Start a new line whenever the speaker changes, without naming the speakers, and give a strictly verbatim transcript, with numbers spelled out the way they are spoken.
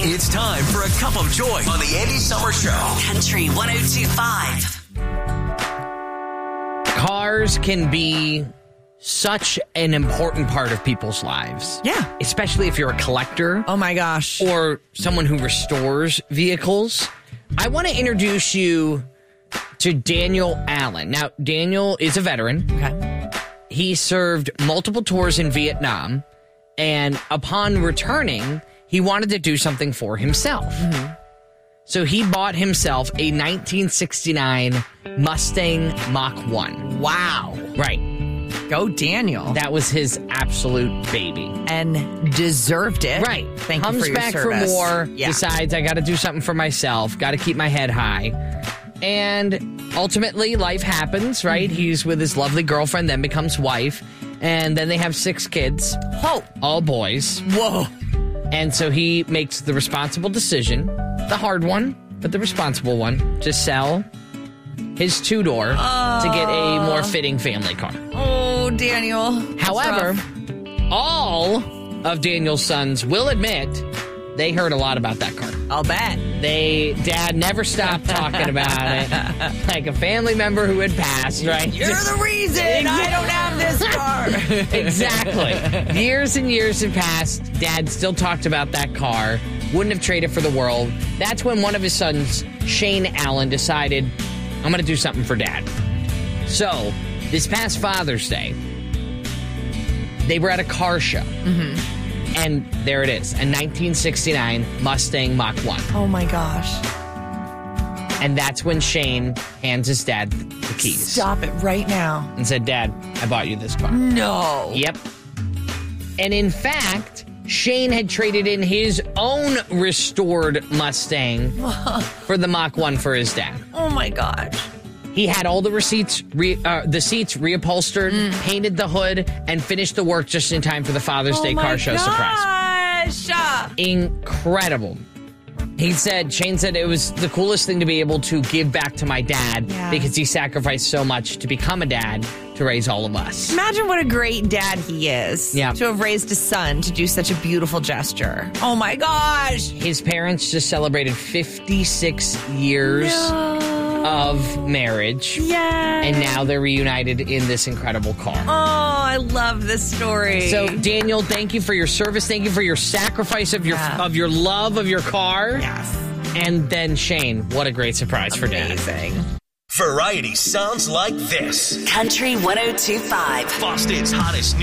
It's time for a cup of joy on the Andy Summer Show.
Country one oh two point five.
Cars can be such an important part of people's lives.
Yeah.
Especially if you're a collector.
Oh, my gosh.
Or someone who restores vehicles. I want to introduce you to Daniel Allen. Now, Daniel is a veteran.
Okay.
He served multiple tours in Vietnam. And upon returning, he wanted to do something for himself. Mm-hmm. So he bought himself a nineteen sixty-nine Mustang Mach one.
Wow.
Right.
Go Daniel.
That was his absolute baby.
And deserved it.
Right.
Thank
Comes
you for your
back
service.
for more,
Yeah.
decides I got to do something for myself, got to keep my head high. And ultimately, life happens, right? Mm-hmm. He's with his lovely girlfriend, then becomes wife. And then they have six kids.
Oh.
All boys.
Whoa.
And so he makes the responsible decision, the hard one, but the responsible one, to sell his two-door
uh,
to get a more fitting family car.
Oh, Daniel.
However, all of Daniel's sons will admit they heard a lot about that car.
I'll bet.
They, Dad never stopped talking about it. Like a family member who had passed, right?
You're the reason I don't have this car.
Exactly. Years and years had passed. Dad still talked about that car. Wouldn't have traded for the world. That's when one of his sons, Shane Allen, decided, I'm going to do something for Dad. So, this past Father's Day, they were at a car show. Mm-hmm. And there it is, a nineteen sixty-nine Mustang Mach one.
Oh, my gosh.
And that's when Shane hands his dad the keys.
Stop it right now.
And said, Dad, I bought you this car.
No.
Yep. And in fact, Shane had traded in his own restored Mustang for the Mach one for his dad.
Oh, my gosh.
He had all the receipts, re, uh, the seats reupholstered, mm. painted the hood, and finished the work just in time for the Father's
oh
Day car show
gosh.
surprise. Incredible. He said, Shane said it was the coolest thing to be able to give back to my dad
yeah.
because he sacrificed so much to become a dad to raise all of us.
Imagine what a great dad he is
yeah.
to have raised a son to do such a beautiful gesture. Oh, my gosh.
His parents just celebrated fifty-six years
no.
of marriage.
Yeah.
And now they're reunited in this incredible car.
Oh, I love this story.
So, Daniel, thank you for your service. Thank you for your sacrifice of your
yeah.
of your love of your car.
Yes.
And then, Shane, what a great surprise
Amazing.
for Dad.
Variety sounds like this.
Country one oh two point five.
Boston's hottest new